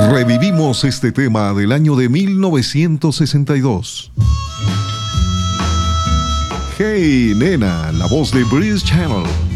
Revivimos este tema del año de 1962. Hey Nena, la voz de Breeze Channel.